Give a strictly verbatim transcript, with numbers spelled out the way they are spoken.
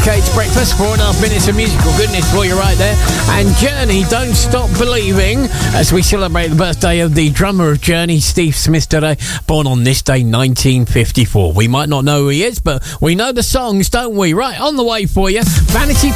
Kate's Breakfast. Four and a half minutes of musical goodness for you right there. And Journey, Don't Stop Believing, as we celebrate the birthday of the drummer of Journey, Steve Smith, today. Born on this day, nineteen fifty-four. We might not know who he is, but we know the songs, don't we? Right, on the way for you. Vanity